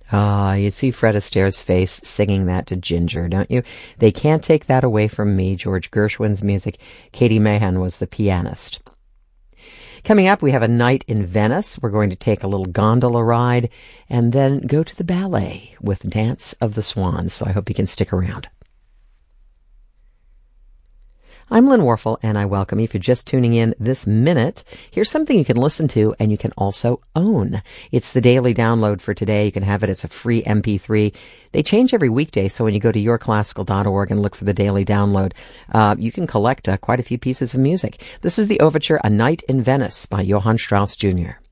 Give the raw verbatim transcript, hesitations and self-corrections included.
Ah, you see Fred Astaire's face singing that to Ginger, don't you? They can't take that away from me. George Gershwin's music. Katie Mahan was the pianist. Coming up, we have a night in Venice. We're going to take a little gondola ride and then go to the ballet with Dance of the Swans, so I hope you can stick around. I'm Lynn Warfel, and I welcome you. If you're just tuning in this minute, here's something you can listen to and you can also own. It's the daily download for today. You can have it. It's a free M P three. They change every weekday, so when you go to your classical dot org and look for the daily download, uh, you can collect uh, quite a few pieces of music. This is the overture, A Night in Venice by Johann Strauss Junior